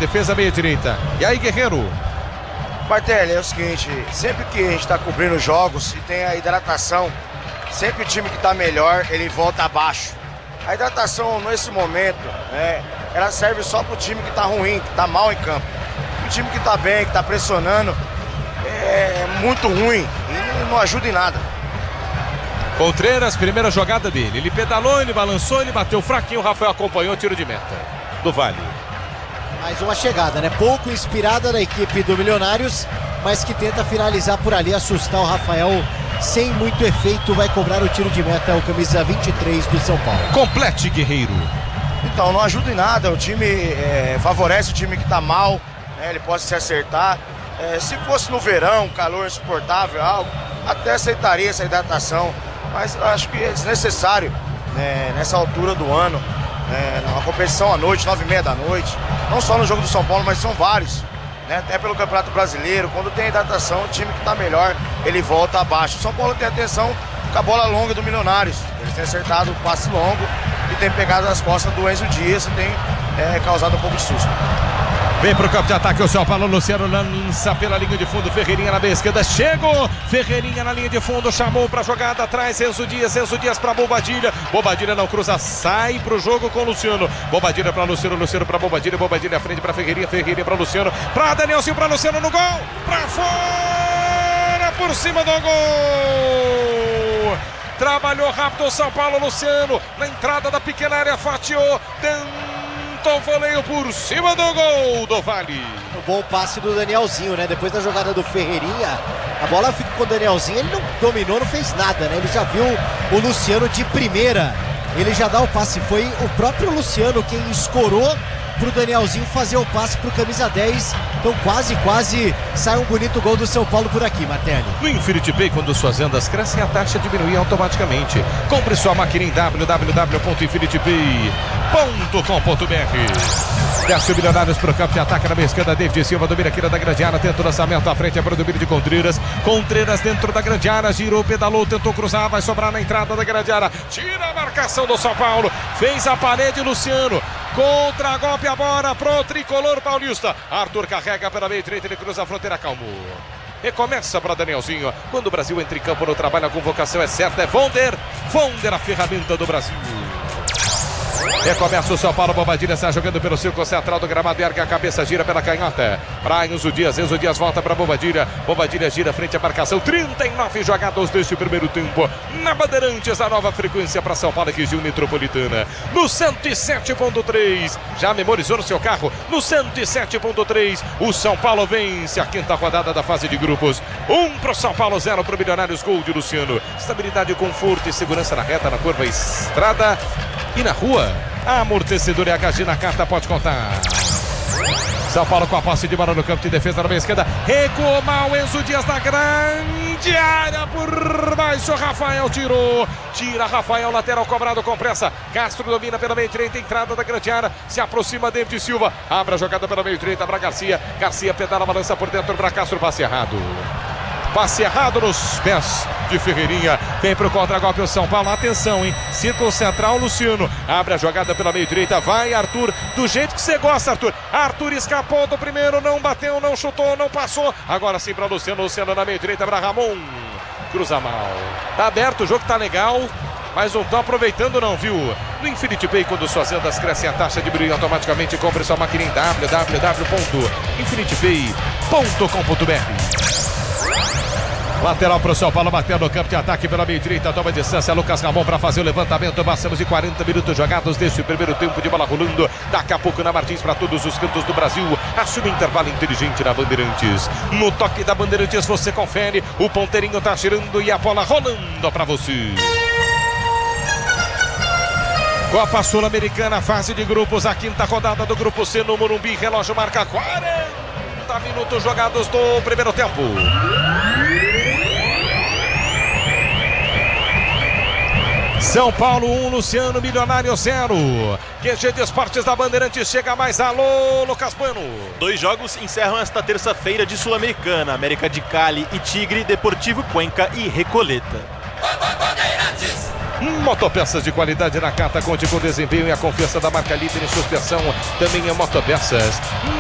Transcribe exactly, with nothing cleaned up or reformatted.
defesa meia direita. E aí, Guerreiro? Martelli, é o seguinte, sempre que a gente está cobrindo jogos e tem a hidratação, sempre o time que está melhor, ele volta abaixo. A hidratação, nesse momento, né, ela serve só para o time que está ruim, que está mal em campo. O time que está bem, que está pressionando, é muito ruim e não ajuda em nada. Contreiras, primeira jogada dele. Ele pedalou, ele balançou, ele bateu fraquinho. O Rafael acompanhou o tiro de meta do Vale. Mais uma chegada, né? Pouco inspirada da equipe do Milionários, mas que tenta finalizar por ali, assustar o Rafael sem muito efeito. Vai cobrar o tiro de meta, o camisa vinte e três do São Paulo. Complete, Guerreiro. Então, não ajuda em nada. O time é, favorece o time que tá mal, né? Ele pode se acertar. É, se fosse no verão, calor insuportável, algo, até aceitaria essa hidratação. Mas eu acho que é desnecessário, né, nessa altura do ano. É, uma competição à noite, nove e meia da noite, não só no jogo do São Paulo, mas são vários, né? Até pelo Campeonato Brasileiro, quando tem hidratação, o time que está melhor, ele volta abaixo. O São Paulo tem atenção com a bola longa do Milionários, eles têm acertado o passe longo e tem pegado as costas do Enzo Dias e tem é, causado um pouco de susto. Vem pro campo de ataque o São Paulo, Luciano lança pela linha de fundo, Ferreirinha na meia esquerda, chegou, Ferreirinha na linha de fundo, chamou pra jogada atrás, Enzo Dias, Enzo Dias pra Bobadilha, Bobadilha não cruza, sai pro jogo com o Luciano, Bobadilha pra Luciano, Luciano pra Bobadilha, Bobadilha à frente pra Ferreirinha, Ferreirinha pra Luciano, pra Danielzinho, pra Luciano no gol, pra fora, por cima do gol, trabalhou rápido o São Paulo, Luciano, na entrada da pequena área, fatiou, tentou o voleio por cima do gol do Vale. O bom passe do Danielzinho, né? Depois da jogada do Ferreirinha, a bola fica com o Danielzinho, ele não dominou, não fez nada, né? Ele já viu o Luciano de primeira, ele já dá o passe, foi o próprio Luciano quem escorou pro Danielzinho fazer o passe pro camisa dez, então quase, quase sai um bonito gol do São Paulo por aqui, Martelli. No Infinity Pay, quando suas vendas crescem, a taxa diminui automaticamente. Compre sua máquina em w w w ponto infinity pay ponto com ponto b r. Desce o Milionários pro campo de ataque na meia esquerda, David Silva domina aqui da grande área, tenta o lançamento à frente, é para o domínio de Contreiras, Contreiras dentro da grande área, girou, pedalou, tentou cruzar, vai sobrar na entrada da grande área, tira a marcação do São Paulo, fez a parede Luciano, contra golpe a bola pro tricolor paulista, Arthur carrega pela meia direita, ele cruza a fronteira, calmo. Recomeça para Danielzinho, quando o Brasil entra em campo no trabalho, a convocação é certa, é Vonder, Vonder a ferramenta do Brasil. Recomeça o São Paulo, Bobadilha está jogando pelo círculo central do gramado, ergue a cabeça, gira pela canhota. Para Enzo Dias, Enzo Dias volta para Bobadilha. Bobadilha gira frente à marcação. trinta e nove jogadas deste primeiro tempo. Na Bandeirantes, a nova frequência para São Paulo e região metropolitana. No cento e sete ponto três. Já memorizou no seu carro? No cento e sete ponto três. O São Paulo vence a quinta rodada da fase de grupos. Um para o São Paulo, zero para o Milionários. Gol de Luciano. Estabilidade, conforto e segurança na reta, na curva, estrada e na rua. Amortecedor e H G na carta, pode contar. São Paulo com a posse de bola no campo de defesa na meia esquerda. Recuou mal Enzo Dias na grande área por baixo. Rafael tirou. Tira Rafael, lateral cobrado com pressa. Castro domina pela meia direita, entrada da grande área. Se aproxima David Silva. Abre a jogada pela meia direita para Garcia. Garcia pedala, balança por dentro para Castro. Passe errado. Passe errado nos pés de Ferreirinha. Vem pro contra-golpe o São Paulo. Atenção, hein? Círculo central, Luciano. Abre a jogada pela meia direita. Vai Arthur. Do jeito que você gosta, Arthur. Arthur escapou do primeiro. Não bateu, não chutou, não passou. Agora sim para Luciano. Luciano na meia direita para Ramon. Cruza mal. Tá aberto, o jogo tá legal. Mas não estão aproveitando não, viu? No Infinity Pay, quando suas vendas crescem, a taxa diminui automaticamente. Compre sua máquina em w w w ponto infinity pay ponto com ponto b r. Lateral para o São Paulo, batendo no campo de ataque pela meia direita, toma distância, Lucas Ramon para fazer o levantamento. Passamos de quarenta minutos jogados desse primeiro tempo de bola rolando. Daqui a pouco na Martins para todos os cantos do Brasil. Assume intervalo inteligente na Bandeirantes. No toque da Bandeirantes você confere, o ponteirinho tá girando e a bola rolando para você. Copa Sul-Americana, fase de grupos, a quinta rodada do grupo C no Morumbi. Relógio marca quarenta minutos jogados do primeiro tempo. São Paulo um, Luciano, Milionário zero. Q G de Esportes da Bandeirantes chega mais. Alô, Lucas Bueno. Dois jogos encerram esta terça-feira de Sul-Americana. América de Cali e Tigre, Deportivo Cuenca e Recoleta. Motopeças de qualidade na carta, conte com o desempenho e a confiança da marca líder em suspensão. Também é Motopeças.